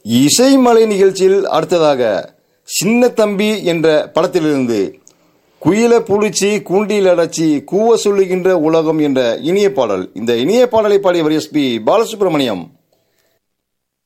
இசைமலை நிகழ்ச்சியில் அடுத்ததாக சின்ன தம்பி என்ற படத்திலிருந்து குயில புளிச்சி கூண்டில் அடைச்சி கூவ சொல்லுகின்ற உலகம் என்ற இனிய பாடல். இந்த இனிய பாடலை பாடியவர் எஸ்பி பாலசுப்ரமணியம்.